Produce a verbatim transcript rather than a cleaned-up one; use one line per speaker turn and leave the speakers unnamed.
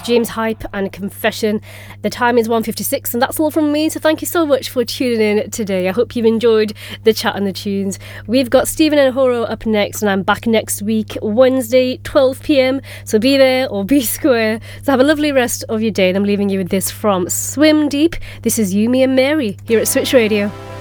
James Hype and Confession. The time is one fifty-six, and that's all from me, so thank you so much for tuning in today. I hope you've enjoyed the chat and the tunes. We've got Stephen and Horo up next, and I'm back next week, Wednesday, twelve p.m, so be there or be square. So have a lovely rest of your day, and I'm leaving you with this from Swim Deep. This is You, Me and Mary here at Switch Radio.